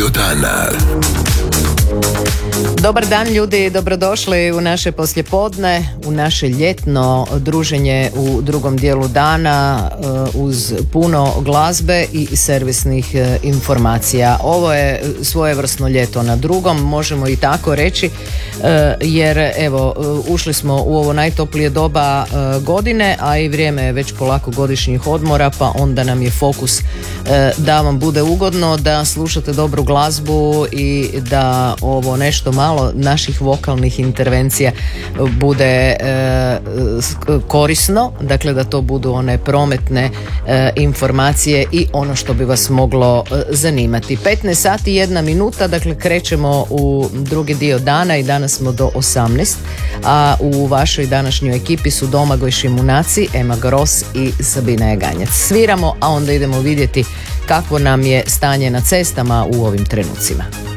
dana. Dobar dan ljudi, dobrodošli u naše poslijepodne, u naše ljetno druženje u drugom dijelu dana uz puno glazbe i servisnih informacija. Ovo je svojevrsno ljeto na drugom, možemo i tako reći, jer evo ušli smo u ovo najtoplije doba godine, a i vrijeme je već polako godišnjih odmora, pa onda nam je fokus da vam bude ugodno, da slušate dobru glazbu i da ovo nešto malo naših vokalnih intervencija bude korisno, dakle da to budu one prometne informacije i ono što bi vas moglo zanimati. 15 sati 1 minuta, dakle krećemo u drugi dio dana i danas smo do 18, a u vašoj današnjoj ekipi su Domagoj Šimunaci, Ema Gros i Sabina Jaganjac. Sviramo, a onda idemo vidjeti kakvo nam je stanje na cestama u ovim trenucima.